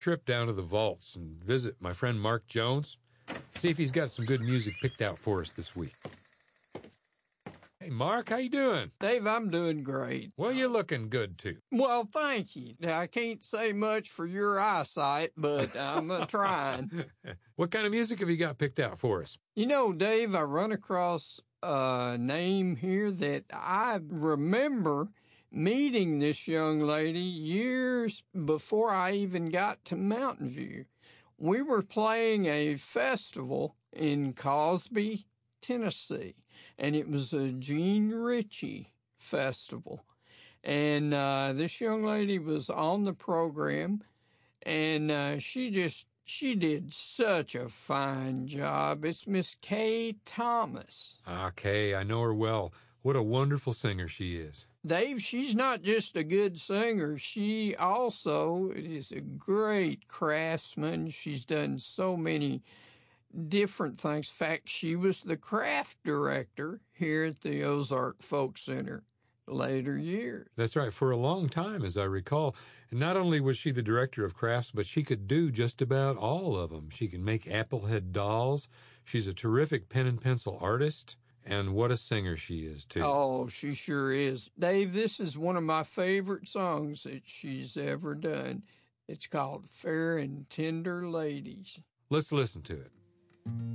trip down to the vaults and visit my friend Mark Jones. See if he's got some good music picked out for us this week. Hey, Mark, how you doing? Dave, I'm doing great. Well, you're looking good, too. Well, thank you. I can't say much for your eyesight, but I'm trying. What kind of music have you got picked out for us? You know, Dave, I run across a name here that I remember meeting this young lady years before I even got to Mountain View. We were playing a festival in Cosby, Tennessee, and it was a Jean Ritchie festival. And this young lady was on the program, and she did such a fine job. It's Miss Kay Thomas. Kay, I know her well. What a wonderful singer she is. Dave, she's not just a good singer. She also is a great craftsman. She's done so many different things. In fact, she was the craft director here at the Ozark Folk Center later years. That's right, for a long time, as I recall. And not only was she the director of crafts, but she could do just about all of them. She can make applehead dolls. She's a terrific pen and pencil artist. And what a singer she is, too. Oh, she sure is. Dave, this is one of my favorite songs that she's ever done. It's called Fair and Tender Ladies. Let's listen to it.